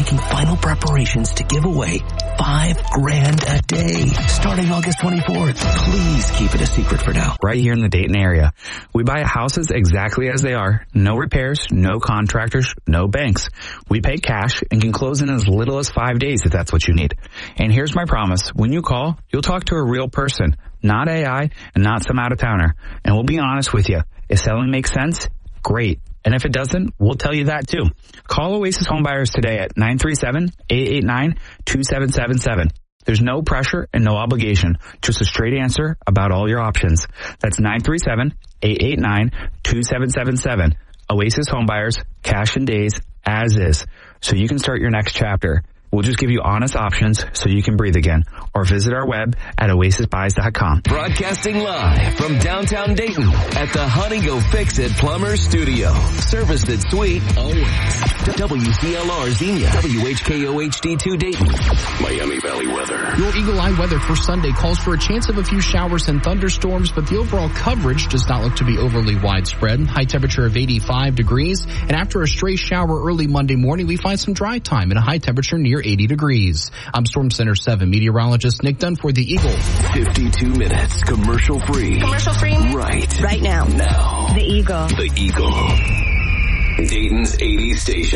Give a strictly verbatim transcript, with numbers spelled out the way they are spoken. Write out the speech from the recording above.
making final preparations to give away five grand a day starting August twenty-fourth. Please keep it a secret for now. Right here in the Dayton area. We buy houses exactly as they are. No repairs, no contractors, no banks. We pay cash and can close in as little as five days if that's what you need. And here's my promise. When you call, you'll talk to a real person, not A I and not some out-of-towner. And we'll be honest with you. If selling makes sense, great. And if it doesn't, we'll tell you that too. Call Oasis Homebuyers today at nine three seven, eight eight nine, two seven seven seven. There's no pressure and no obligation, just a straight answer about all your options. That's nine three seven, eight eight nine, two seven seven seven. Oasis Homebuyers, cash in days, as is, so you can start your next chapter. We'll just give you honest options so you can breathe again. Or visit our web at oasis buys dot com. Broadcasting live from downtown Dayton at the Honey Go Fix It Plumber Studio. Service that's sweet always. W C L R Xenia. W H K O H D two Dayton. Miami Valley weather. Your Eagle Eye weather for Sunday calls for a chance of a few showers and thunderstorms, but the overall coverage does not look to be overly widespread. High temperature of eighty-five degrees. And after a stray shower early Monday morning, we find some dry time and a high temperature near eighty degrees. I'm Storm Center seven meteorologist Nick Dunn for the Eagle. fifty-two minutes commercial free. Commercial free? Right. Right now. Now. The Eagle. The Eagle. Dayton's eighties station.